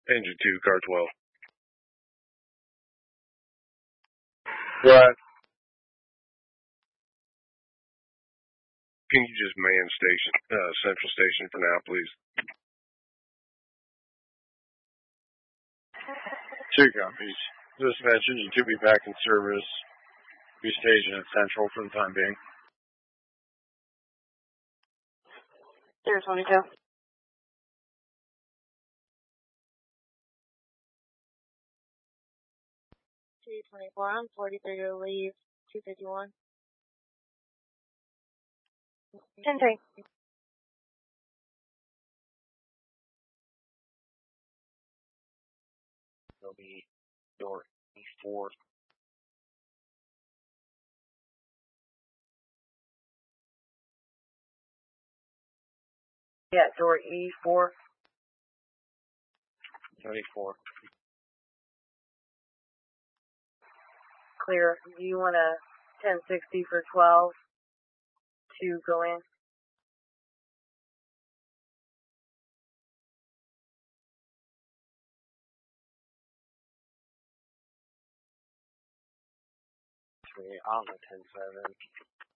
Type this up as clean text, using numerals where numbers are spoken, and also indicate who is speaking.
Speaker 1: Engine 2, car 12.
Speaker 2: What?
Speaker 1: Can you just man station, Central Station for now, please?
Speaker 2: 2 copies. Dispatch engine 2 be back in service. Be stationed at Central for the time being.
Speaker 3: 022. 224 on 43 to leave 251. 10-3.
Speaker 4: It'll be door E4.
Speaker 3: Yeah, door E4.
Speaker 4: 34.
Speaker 3: Clear. Do you want a 1060 for 12 to go in?
Speaker 4: On the 10-7.